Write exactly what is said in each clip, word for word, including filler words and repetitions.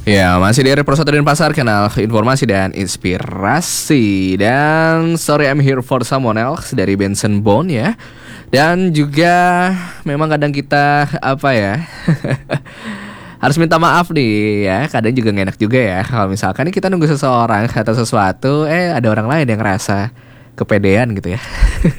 Ya, masih di Reporter dan Pasar, kanal informasi dan inspirasi. Dan sorry I'm here for someone else dari Benson Bone ya. Dan juga memang kadang kita apa ya harus minta maaf nih ya. Kadang juga gak enak juga ya kalau misalkan kita nunggu seseorang atau sesuatu, Eh ada orang lain yang ngerasa kepedean gitu ya.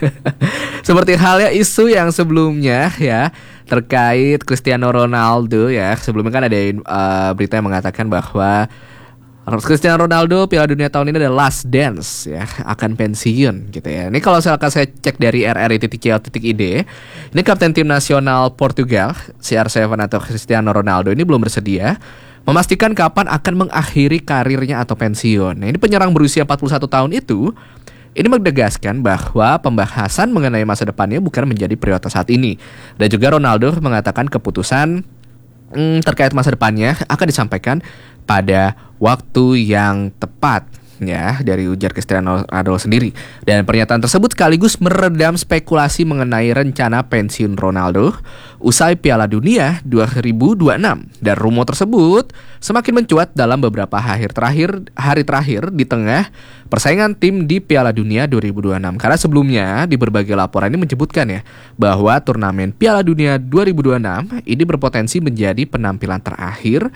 Seperti halnya isu yang sebelumnya ya terkait Cristiano Ronaldo ya. Sebelumnya kan ada uh, berita yang mengatakan bahwa Cristiano Ronaldo Piala Dunia tahun ini adalah last dance ya, akan pensiun gitu ya. Ini kalau saya saya cek dari r r i titik c o titik i d, ini kapten tim nasional Portugal C R tujuh atau Cristiano Ronaldo ini belum bersedia memastikan kapan akan mengakhiri karirnya atau pensiun. Nah, ini penyerang berusia empat puluh satu tahun itu ini menegaskan bahwa pembahasan mengenai masa depannya bukan menjadi prioritas saat ini. Dan juga Ronaldo mengatakan keputusan hmm, terkait masa depannya akan disampaikan pada waktu yang tepat ya, dari ujar Cristiano Ronaldo sendiri. Dan pernyataan tersebut sekaligus meredam spekulasi mengenai rencana pensiun Ronaldo usai Piala Dunia dua ribu dua puluh enam. Dan rumor tersebut semakin mencuat dalam beberapa hari terakhir hari terakhir di tengah persaingan tim di Piala Dunia dua ribu dua puluh enam. Karena sebelumnya di berbagai laporan ini menyebutkan ya bahwa turnamen Piala Dunia dua ribu dua puluh enam ini berpotensi menjadi penampilan terakhir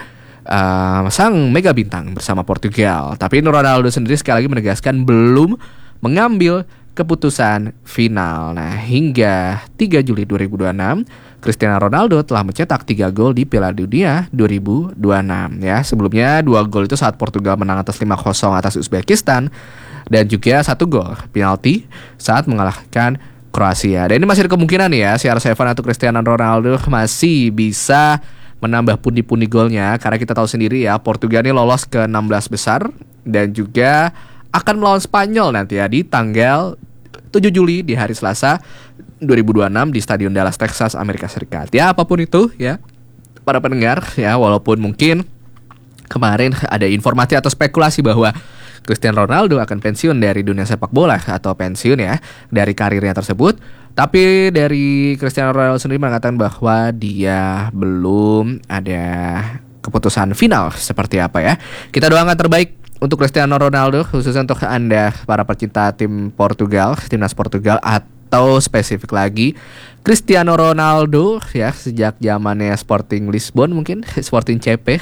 Uh, sang mega bintang bersama Portugal. Tapi Ronaldo sendiri sekali lagi menegaskan belum mengambil keputusan final. Nah, hingga tiga Juli dua ribu dua puluh enam Cristiano Ronaldo telah mencetak tiga gol di Piala Dunia dua ribu dua puluh enam ya. Sebelumnya dua gol itu saat Portugal menang atas lima kosong atas Uzbekistan, dan juga satu gol penalti saat mengalahkan Kroasia. Dan ini masih ada kemungkinan ya C R tujuh atau Cristiano Ronaldo masih bisa menambah pundi-pundi golnya, karena kita tahu sendiri ya Portugal ini lolos ke enam belas besar dan juga akan melawan Spanyol nanti ya di tanggal tujuh Juli di hari Selasa dua ribu dua puluh enam di Stadion Dallas, Texas, Amerika Serikat. Ya, apapun itu ya para pendengar ya, walaupun mungkin kemarin ada informasi atau spekulasi bahwa Cristiano Ronaldo akan pensiun dari dunia sepak bola atau pensiun ya dari karirnya tersebut, tapi dari Cristiano Ronaldo sendiri mengatakan bahwa dia belum ada keputusan final seperti apa ya. Kita doakan terbaik untuk Cristiano Ronaldo, khususnya untuk Anda para pecinta tim Portugal, timnas Portugal, atau spesifik lagi Cristiano Ronaldo ya, sejak zamannya Sporting Lisbon, mungkin Sporting C P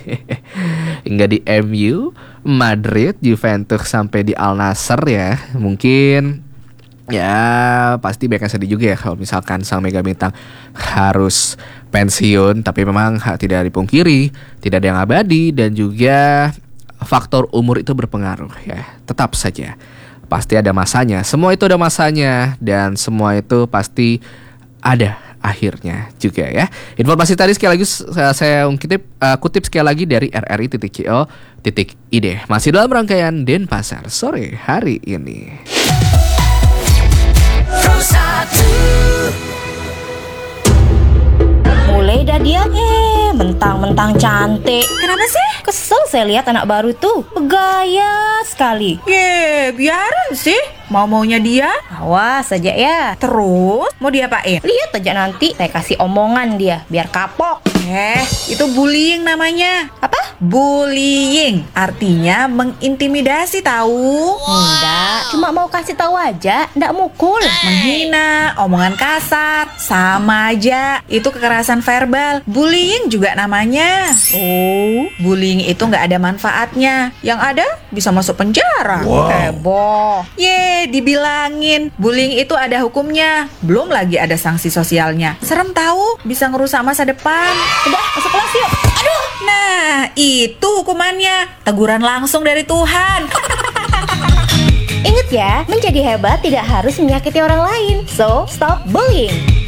hingga di M U, Madrid, Juventus, sampai di Al Nassr ya. Mungkin ya pasti banyak sedih juga ya kalau misalkan sang mega bintang harus pensiun. Tapi memang tidak dipungkiri tidak ada yang abadi, dan juga faktor umur itu berpengaruh ya. Tetap saja pasti ada masanya, semua itu ada masanya, dan semua itu pasti ada akhirnya juga ya. Informasi tadi sekali lagi saya, saya kutip, uh, kutip sekali lagi dari r r i titik c o titik i d. Masih dalam rangkaian Denpasar sore hari ini. Mulai dah dia eh mentang-mentang cantik. Kenapa sih? Kesel saya lihat anak baru tuh, bergaya sekali. Ye, biarin sih, mau-maunya dia. Awas saja ya. Terus mau diapain? Lihat aja nanti saya kasih omongan dia biar kapok. Eh, itu bullying namanya. Apa? Bullying, artinya mengintimidasi tahu. Enggak, cuma mau kasih tahu aja, enggak mukul. Menghina, omongan kasar, sama aja. Itu kekerasan verbal. Bullying juga namanya. Oh, Bullying itu nggak ada manfaatnya. Yang ada bisa masuk penjara. wow. Heboh. Ye, dibilangin bullying itu ada hukumnya. Belum lagi ada sanksi sosialnya. Serem tahu, bisa ngerusak masa depan. Udah, masuk kelas yuk. Aduh, nah itu hukumannya. Teguran langsung dari Tuhan. Ingat ya, menjadi hebat tidak harus menyakiti orang lain. So, stop bullying.